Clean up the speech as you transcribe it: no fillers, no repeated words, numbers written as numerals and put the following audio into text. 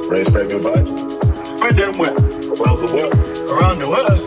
Race back your body. Where them went? Around the world. Around the world.